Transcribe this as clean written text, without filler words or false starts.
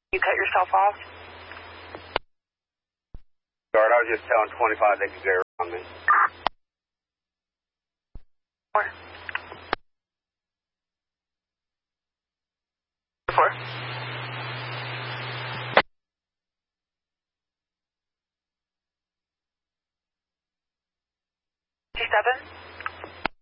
You cut yourself off? Guard, I was just telling 25 they could go around me. Four. Four. 57.